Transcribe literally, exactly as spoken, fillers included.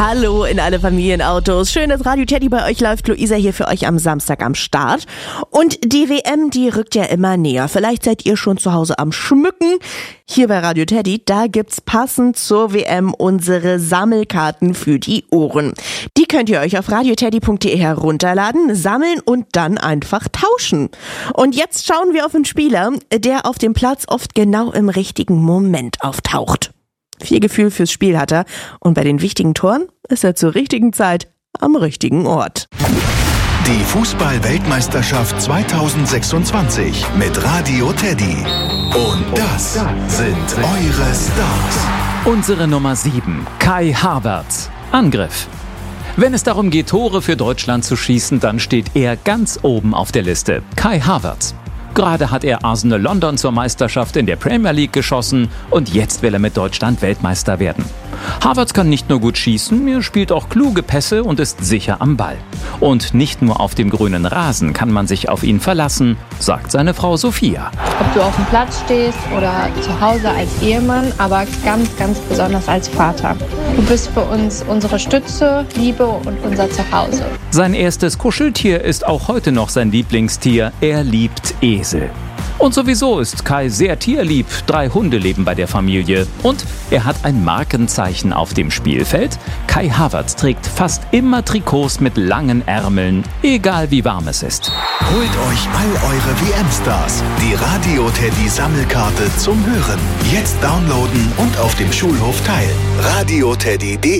Hallo in alle Familienautos. Schön, dass Radio Teddy bei euch läuft. Luisa hier für euch am Samstag am Start. Und die W M, die rückt ja immer näher. Vielleicht seid ihr schon zu Hause am Schmücken. Hier bei Radio Teddy, da gibt's passend zur W M unsere Sammelkarten für die Ohren. Die könnt ihr euch auf radioteddy punkt de herunterladen, sammeln und dann einfach tauschen. Und jetzt schauen wir auf einen Spieler, der auf dem Platz oft genau im richtigen Moment auftaucht. Viel Gefühl fürs Spiel hat er und bei den wichtigen Toren ist er zur richtigen Zeit am richtigen Ort. Die Fußball-Weltmeisterschaft zweitausendsechsundzwanzig mit Radio Teddy. Und das sind eure Stars. Unsere Nummer sieben, Kai Havertz. Angriff. Wenn es darum geht, Tore für Deutschland zu schießen, dann steht er ganz oben auf der Liste. Kai Havertz. Gerade hat er Arsenal London zur Meisterschaft in der Premier League geschossen und jetzt will er mit Deutschland Weltmeister werden. Havertz kann nicht nur gut schießen, er spielt auch kluge Pässe und ist sicher am Ball. Und nicht nur auf dem grünen Rasen kann man sich auf ihn verlassen, sagt seine Frau Sophia. Ob du auf dem Platz stehst oder zu Hause als Ehemann, aber ganz, ganz besonders als Vater. Du bist für uns unsere Stütze, Liebe und unser Zuhause. Sein erstes Kuscheltier ist auch heute noch sein Lieblingstier. Er liebt Esel. Und sowieso ist Kai sehr tierlieb. Drei Hunde leben bei der Familie. Und er hat ein Markenzeichen auf dem Spielfeld. Kai Havertz trägt fast immer Trikots mit langen Ärmeln, egal wie warm es ist. Holt euch all eure W M-Stars. Die Radio Teddy Sammelkarte zum Hören. Jetzt downloaden und auf dem Schulhof teilen. radioteddy punkt de